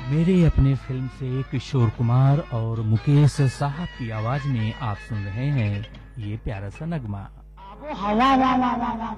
मेरे अपने फिल्म से किशोर कुमार और मुकेश साहब की आवाज में आप सुन रहे हैं ये प्यारा सा नगमा। हवा